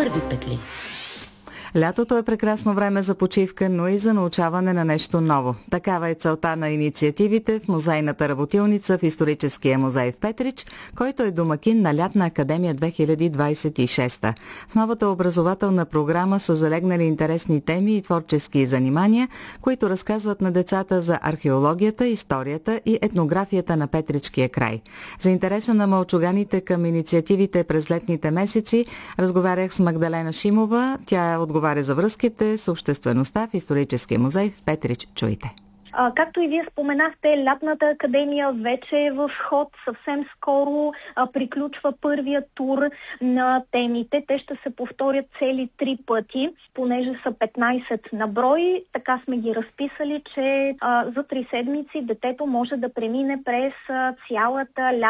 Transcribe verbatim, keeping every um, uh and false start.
първи петли. Лятото е прекрасно време за почивка, но и за научаване на нещо ново. Такава е целта на инициативите в музейната работилница в Историческия музей в Петрич, който е домакин на Лятна академия две хиляди двадесет и шеста. В новата образователна програма са залегнали интересни теми и творчески занимания, които разказват на децата за археологията, историята и етнографията на Петричкия край. За интереса на малчуганите към инициативите през летните месеци разговарях с Магдалена Шимова. Тя е отговаря за връзките с обществеността в Историческия музей в Петрич. Чуйте. А, както и вие споменахте, Лятната академия вече е в ход. Съвсем скоро а, приключва първия тур на темите. Те ще се повторят цели три пъти, понеже са петнайсет на брой. Така сме ги разписали, че а, за три седмици детето може да премине през а, цялата